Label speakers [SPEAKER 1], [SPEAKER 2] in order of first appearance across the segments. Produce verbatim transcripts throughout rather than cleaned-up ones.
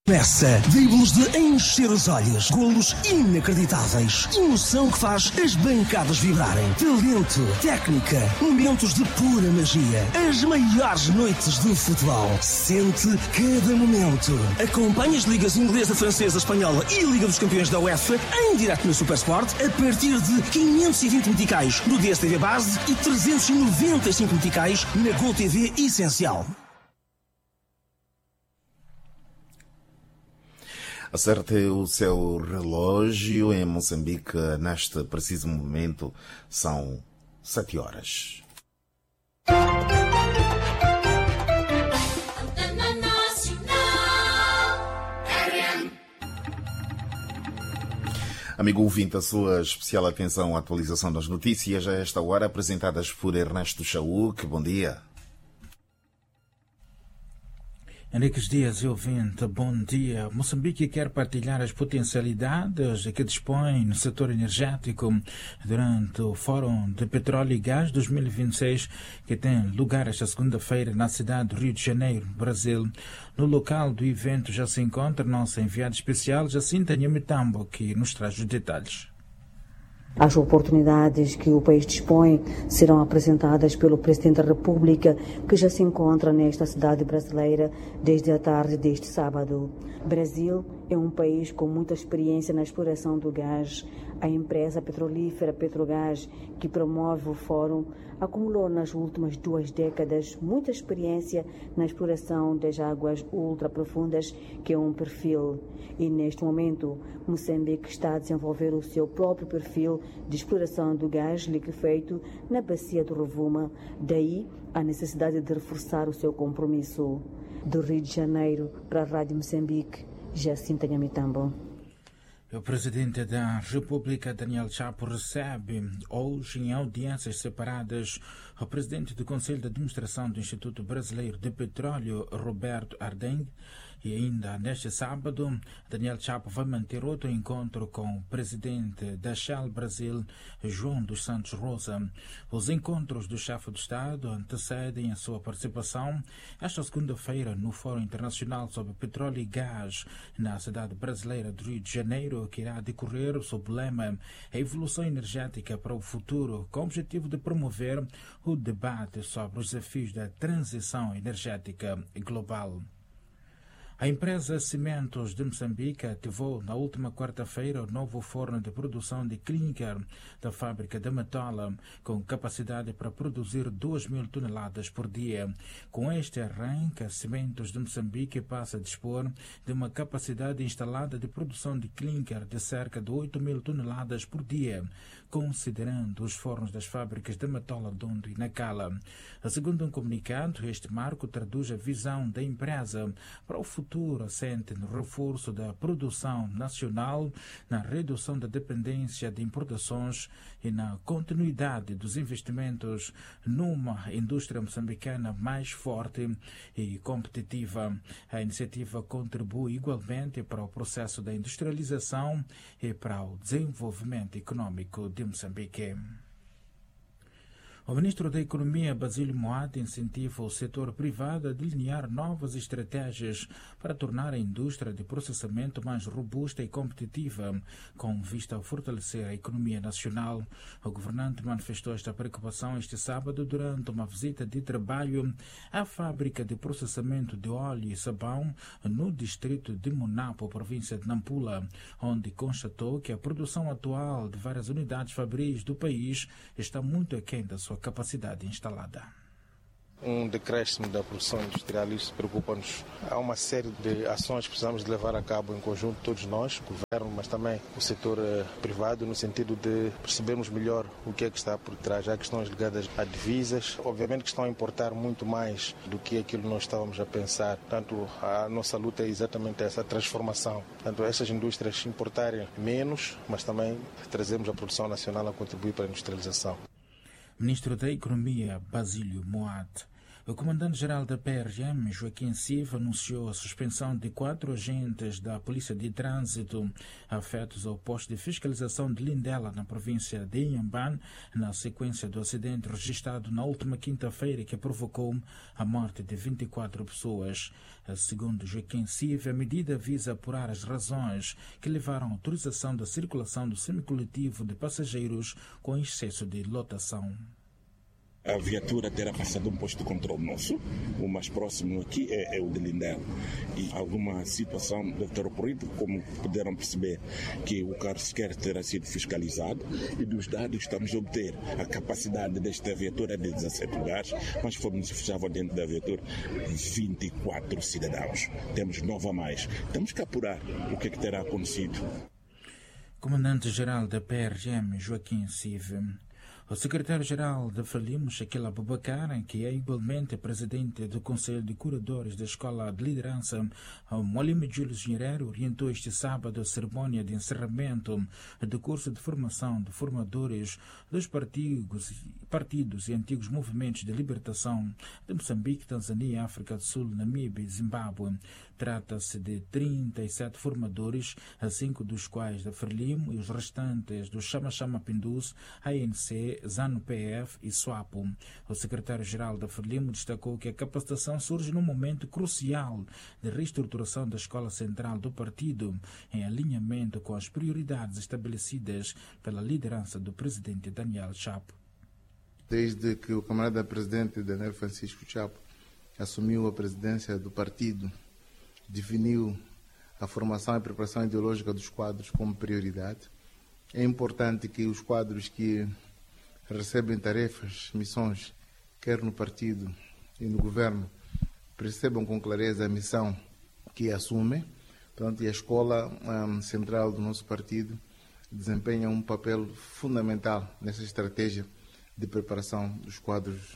[SPEAKER 1] Peça, dribles de encher os olhos, golos inacreditáveis, emoção que faz as bancadas vibrarem, talento, técnica, momentos de pura magia, as maiores noites do futebol. Sente cada momento. Acompanhe as ligas inglesa, francesa, espanhola e Liga dos Campeões da UEFA em direto no Supersport a partir de quinhentos e vinte meticais no D S T V Base e trezentos e noventa e cinco meticais na Gol T V Essencial.
[SPEAKER 2] Acerte o seu relógio em Moçambique. Neste preciso momento são sete horas. Amigo ouvinte, a sua especial atenção à atualização das notícias a esta hora, apresentadas por Ernesto Chauk. Bom dia.
[SPEAKER 3] Henriques Dias, ouvinte, bom dia. Moçambique quer partilhar as potencialidades que dispõe no setor energético durante o Fórum de Petróleo e Gás dois mil e vinte e seis, que tem lugar esta segunda-feira na cidade do Rio de Janeiro, Brasil. No local do evento já se encontra nossa enviada especial, Jacinta Nhamitambo, que nos traz os detalhes.
[SPEAKER 4] As oportunidades que o país dispõe serão apresentadas pelo Presidente da República, que já se encontra nesta cidade brasileira desde a tarde deste sábado. Brasil é um país com muita experiência na exploração do gás. A empresa petrolífera Petrogás, que promove o fórum, acumulou nas últimas duas décadas muita experiência na exploração das águas ultraprofundas, que é um perfil. E neste momento, Moçambique está a desenvolver o seu próprio perfil de exploração do gás liquefeito na bacia do Rovuma. Daí a necessidade de reforçar o seu compromisso. Do Rio de Janeiro para a Rádio Moçambique, Jacinta Nhamitambo.
[SPEAKER 3] O presidente da República, Daniel Chapo, recebe hoje em audiências separadas o presidente do Conselho de Administração do Instituto Brasileiro de Petróleo, Roberto Ardeng. E ainda neste sábado, Daniel Chapo vai manter outro encontro com o presidente da Shell Brasil, João dos Santos Rosa. Os encontros do chefe do Estado antecedem a sua participação esta segunda-feira no Fórum Internacional sobre Petróleo e Gás na cidade brasileira do Rio de Janeiro, que irá decorrer sob o lema A Evolução Energética para o Futuro, com o objetivo de promover o debate sobre os desafios da transição energética global. A empresa Cimentos de Moçambique ativou na última quarta-feira o novo forno de produção de clinker da fábrica de Matola, com capacidade para produzir duas mil toneladas por dia. Com este arranque, a Cimentos de Moçambique passa a dispor de uma capacidade instalada de produção de clinker de cerca de oito mil toneladas por dia, considerando os fornos das fábricas de Matola, Dondo e Nacala. Segundo um comunicado, este marco traduz a visão da empresa para o futuro assente no reforço da produção nacional, na redução da dependência de importações e na continuidade dos investimentos numa indústria moçambicana mais forte e competitiva. A iniciativa contribui igualmente para o processo da industrialização e para o desenvolvimento econômico de Moçambique. O ministro da Economia, Basílio Moati, incentiva o setor privado a delinear novas estratégias para tornar a indústria de processamento mais robusta e competitiva, com vista a fortalecer a economia nacional. O governante manifestou esta preocupação este sábado durante uma visita de trabalho à fábrica de processamento de óleo e sabão no distrito de Monapo, província de Nampula, onde constatou que a produção atual de várias unidades fabris do país está muito aquém da sua capacidade instalada.
[SPEAKER 5] Um decréscimo da produção industrial, isso preocupa-nos. Há uma série de ações que precisamos de levar a cabo em conjunto, todos nós, o governo, mas também o setor eh, privado, no sentido de percebermos melhor o que é que está por trás. Há questões ligadas a divisas, obviamente que estão a importar muito mais do que aquilo que nós estávamos a pensar. Portanto, a nossa luta é exatamente essa transformação. Portanto, essas indústrias importarem menos, mas também trazemos a produção nacional a contribuir para a industrialização.
[SPEAKER 3] Ministro da Economia, Basílio Moati. O comandante-geral da P R M, Joaquim Silva, anunciou a suspensão de quatro agentes da Polícia de Trânsito afetos ao posto de fiscalização de Lindela, na província de Inhambane, na sequência do acidente registrado na última quinta-feira que provocou a morte de vinte e quatro pessoas. Segundo Joaquim Silva, a medida visa apurar as razões que levaram à autorização da circulação do semicoletivo de passageiros com excesso de lotação.
[SPEAKER 6] A viatura terá passado um posto de controle nosso, o mais próximo aqui é, é o de Lindela. E alguma situação deve ter ocorrido, como puderam perceber, que o carro sequer terá sido fiscalizado, e dos dados estamos a obter a capacidade desta viatura de dezassete lugares, mas fomos fechavam dentro da viatura vinte e quatro cidadãos. Temos nove a mais. Temos que apurar o que é que terá acontecido.
[SPEAKER 3] Comandante-geral da P R M, Joaquim Silva. O secretário-geral da Frelimo, Shaquille Abubakar, que é igualmente presidente do Conselho de Curadores da Escola de Liderança, Moalime Júlio Engenheiro, orientou este sábado a cerimônia de encerramento do curso de formação de formadores dos partidos, partidos e antigos movimentos de libertação de Moçambique, Tanzânia, África do Sul, Namíbia e Zimbábue. Trata-se de trinta e sete formadores, a cinco dos quais da Frelimo e os restantes do Chama Chama Pindus, A N C, ZANU-P F e SWAPO. O secretário-geral da Frelimo destacou que a capacitação surge num momento crucial de reestruturação da escola central do partido, em alinhamento com as prioridades estabelecidas pela liderança do presidente Daniel Chapo.
[SPEAKER 7] Desde que o camarada presidente Daniel Francisco Chapo assumiu a presidência do partido, definiu a formação e preparação ideológica dos quadros como prioridade. É importante que os quadros que recebem tarefas, missões, quer no partido e no governo, percebam com clareza a missão que assumem. Portanto, e a escola um, central do nosso partido desempenha um papel fundamental nessa estratégia de preparação dos quadros.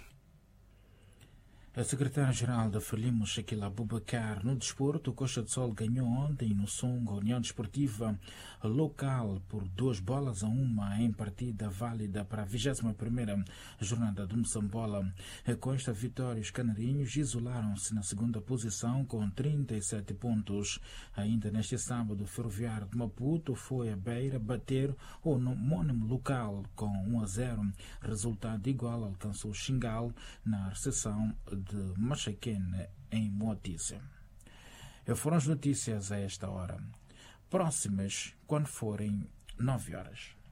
[SPEAKER 3] A secretária-geral da Frelimo, Shaquille Abubakar, no desporto, o Costa do Sol ganhou ontem no Sung a União Desportiva local por duas bolas a uma em partida válida para a vigésima primeira jornada do Moçambola. Com esta vitória, os canarinhos isolaram-se na segunda posição com trinta e sete pontos. Ainda neste sábado, o Ferroviário de Maputo foi a Beira bater o homónimo local com um a zero. Resultado igual alcançou o Xingal na recepção de Machaquene em Moatice. Foram as notícias a esta hora. Próximas quando forem nove horas.